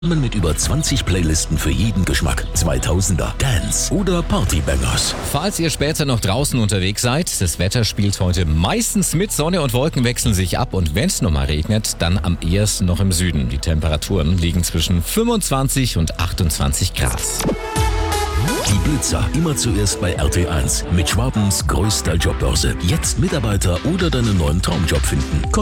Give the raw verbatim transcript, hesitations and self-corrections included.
Mit über zwanzig Playlisten für jeden Geschmack. zweitausender, Dance oder Partybangers. Falls ihr später noch draußen unterwegs seid, das Wetter spielt heute meistens mit. Sonne und Wolken wechseln sich ab und wenn es nochmal regnet, dann am ehesten noch im Süden. Die Temperaturen liegen zwischen fünfundzwanzig und achtundzwanzig Grad. Die Blitzer immer zuerst bei R T eins mit Schwabens größter Jobbörse. Jetzt Mitarbeiter oder deinen neuen Traumjob finden.